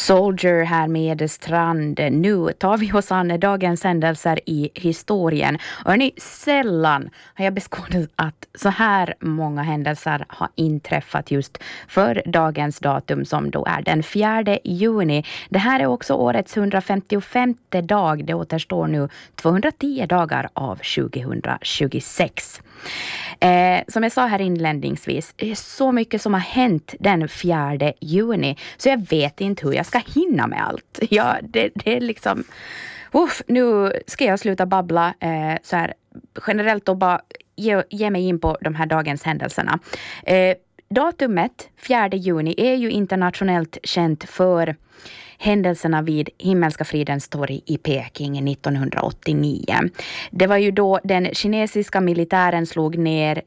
Soldier här med Strand. Nu tar vi oss an dagens händelser i historien. Och hörni, sällan har jag beskådat att så här många händelser har inträffat just för dagens datum som då är den 4 juni. Det här är också årets 155 dag. Det återstår nu 210 dagar av 2026. Som jag sa här inledningsvis, det är så mycket som har hänt den 4 juni så jag vet inte hur jag ska hinna med allt. Ja, det är liksom nu ska jag sluta babbla så här generellt och bara ge mig in på de här dagens händelserna. Datumet 4 juni är ju internationellt känt för händelserna vid Himmelska fridens torg i Peking 1989. Det var ju då den kinesiska militären slog ned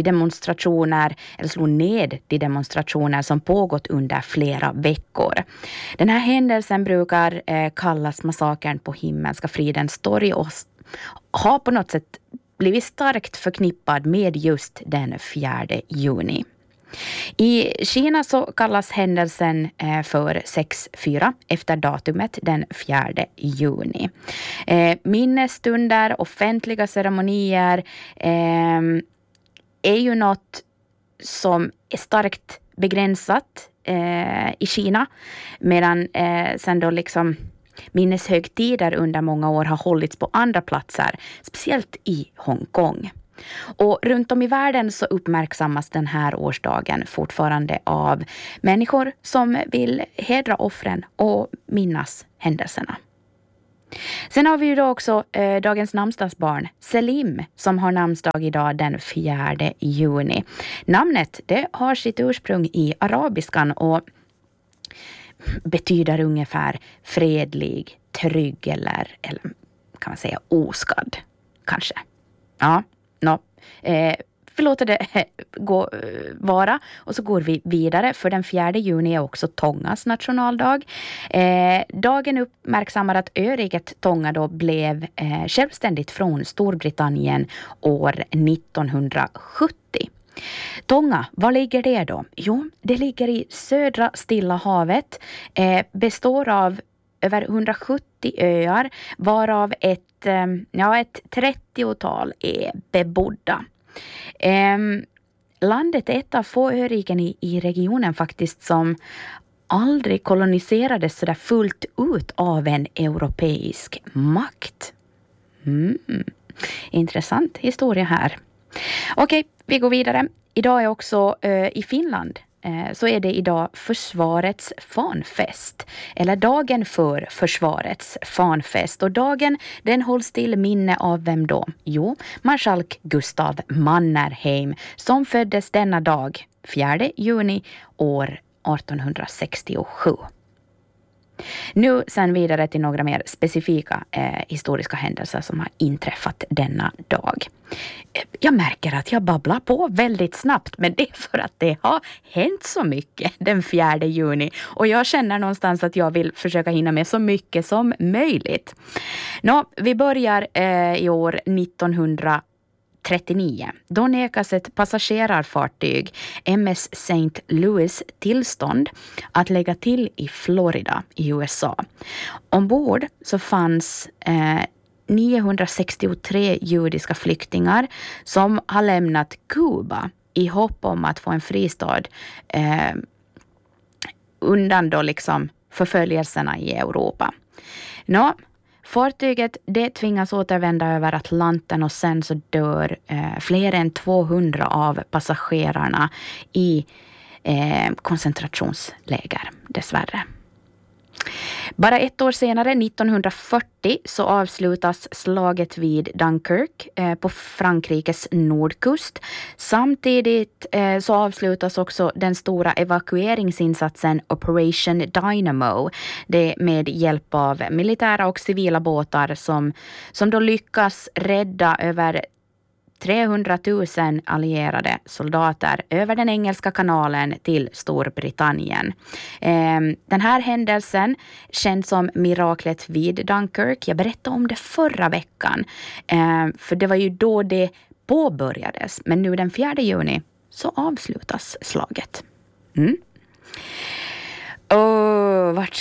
de demonstrationer som pågått under flera veckor. Den här händelsen brukar kallas massakern på Himmelska fridens torg och har på något sätt blivit starkt förknippad med just den 4 juni. I Kina så kallas händelsen för 6-4 efter datumet den 4 juni. Minnesstunder, offentliga ceremonier är ju något som är starkt begränsat i Kina, medan sen då liksom minneshögtider under många år har hållits på andra platser, speciellt i Hongkong. Och runt om i världen så uppmärksammas den här årsdagen fortfarande av människor som vill hedra offren och minnas händelserna. Sen har vi ju då också dagens namnsdagsbarn Selim som har namnsdag idag den 4 juni. Namnet det har sitt ursprung i arabiskan och betyder ungefär fredlig, trygg eller kan man säga oskadd kanske. Ja. Förlåter det vara och så går vi vidare för den 4 juni är också Tongas nationaldag. Dagen uppmärksammar att öriket Tonga då blev självständigt från Storbritannien år 1970. Tonga, var ligger det då? Jo, det ligger i södra Stilla havet, består av över 170 öar varav ett 30-tal är bebodda. Landet är ett av få öriken i regionen faktiskt som aldrig koloniserades så där fullt ut av en europeisk makt. Intressant historia här. Okej, vi går vidare. Idag är också i Finland så är det idag försvarets fanfest eller dagen för försvarets fanfest och dagen den hålls till minne av vem då? Jo, marskalk Gustav Mannerheim som föddes denna dag 4 juni år 1867. Nu sen vidare till några mer specifika historiska händelser som har inträffat denna dag. Jag märker att jag babblar på väldigt snabbt, men det är för att det har hänt så mycket den 4 juni och jag känner någonstans att jag vill försöka hinna med så mycket som möjligt. Vi börjar i år 1939. Då nekas ett passagerarfartyg MS St. Louis tillstånd att lägga till i Florida i USA. Ombord så fanns 963 judiska flyktingar som har lämnat Kuba i hopp om att få en fristad undan då liksom förföljelserna i Europa. Fartyget det tvingas återvända över Atlanten och sen så dör fler än 200 av passagerarna i koncentrationsläger, dessvärre. Bara ett år senare, 1940, så avslutas slaget vid Dunkirk på Frankrikes nordkust. Samtidigt så avslutas också den stora evakueringsinsatsen Operation Dynamo. Det med hjälp av militära och civila båtar som då lyckas rädda över 300 000 allierade soldater över den engelska kanalen till Storbritannien. Den här händelsen känns som miraklet vid Dunkirk. Jag berättade om det förra veckan. För det var ju då det påbörjades. Men nu den 4 juni så avslutas slaget. Vart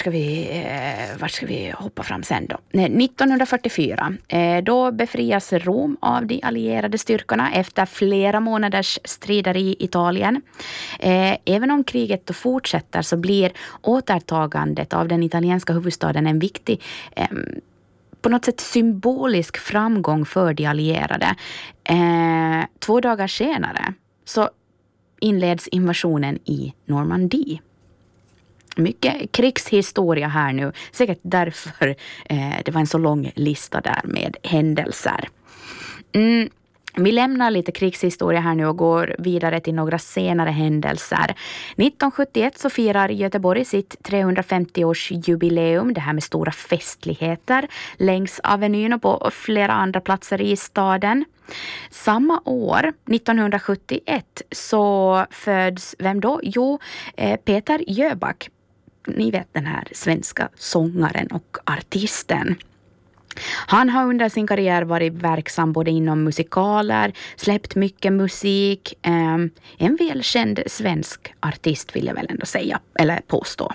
vart ska vi hoppa fram sen då? 1944, då befrias Rom av de allierade styrkorna efter flera månaders strider i Italien. Även om kriget då fortsätter så blir återtagandet av den italienska huvudstaden en viktig, på något sätt symbolisk framgång för de allierade. 2 dagar senare så inleds invasionen i Normandie. Mycket krigshistoria här nu. Säkert därför det var en så lång lista där med händelser. Vi lämnar lite krigshistoria här nu och går vidare till några senare händelser. 1971 så firar Göteborg sitt 350-årsjubileum. Det här med stora festligheter längs Avenyn och på flera andra platser i staden. Samma år, 1971, så föds vem då? Jo, Peter Jöback. Ni vet, den här svenska sångaren och artisten. Han har under sin karriär varit verksam både inom musikaler, släppt mycket musik. En välkänd svensk artist vill jag väl ändå säga, eller påstå.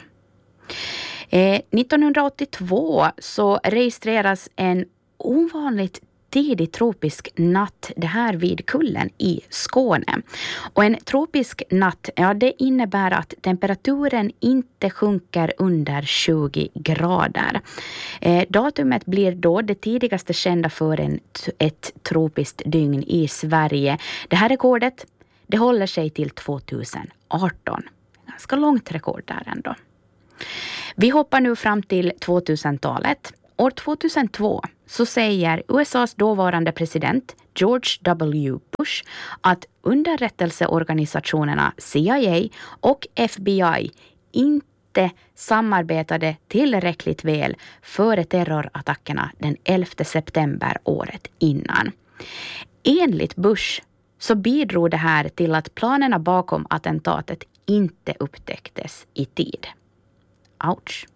1982 så registreras en ovanligt tidig tropisk natt, det här vid kullen i Skåne. Och en tropisk natt, ja, det innebär att temperaturen inte sjunker under 20 grader. Datumet blir då det tidigaste kända för ett tropiskt dygn i Sverige. Det här rekordet, det håller sig till 2018. Ganska långt rekord där ändå. Vi hoppar nu fram till 2000-talet. År 2002 så säger USAs dåvarande president George W. Bush att underrättelseorganisationerna CIA och FBI inte samarbetade tillräckligt väl före terrorattackerna den 11 september året innan. Enligt Bush så bidrog det här till att planerna bakom attentatet inte upptäcktes i tid. Ouch.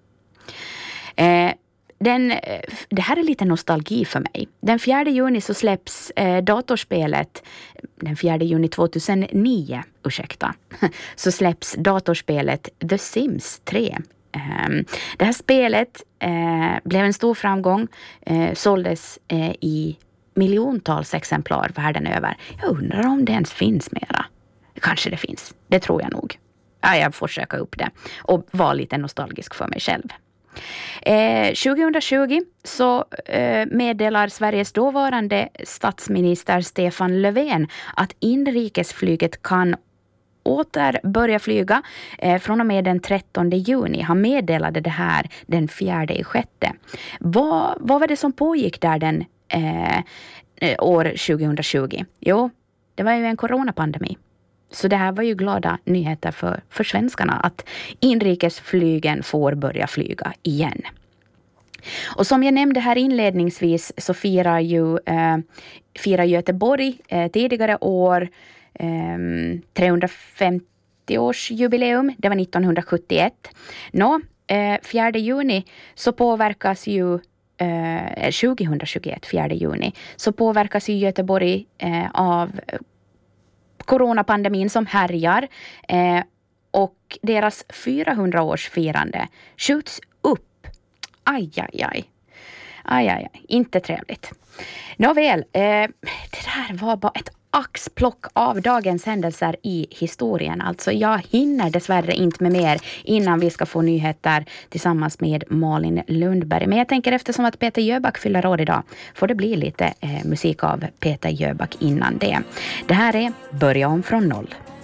Det här är lite nostalgi för mig. Den 4 juni så släpps datorspelet, den 4 juni 2009, så släpps datorspelet The Sims 3. Det här spelet blev en stor framgång, såldes i miljontals exemplar världen över. Jag undrar om det ens finns mera. Kanske det finns, det tror jag nog. Ja, jag får söka upp det och vara lite nostalgisk för mig själv. 2020 så meddelar Sveriges dåvarande statsminister Stefan Löfven att inrikesflyget kan åter börja flyga från och med den 13 juni. Han meddelade det här den 4/6. Vad var det som pågick där den år 2020? Jo, det var ju en coronapandemi. Så det här var ju glada nyheter för svenskarna att inrikesflygen får börja flyga igen. Och som jag nämnde här inledningsvis så firar Göteborg tidigare år 350-årsjubileum. Det var 1971. 4 juni så påverkas ju 2021, 4 juni, så påverkas ju Göteborg av coronapandemin som härjar och deras 400-årsfirande skjuts upp. Aj, inte trevligt. Nåväl, det där var bara ett axplock av dagens händelser i historien. Alltså jag hinner dessvärre inte med mer innan vi ska få nyheter tillsammans med Malin Lundberg. Men jag tänker eftersom att Peter Jöback fyller år idag får det bli lite musik av Peter Jöback innan det. Det här är Börja om från noll.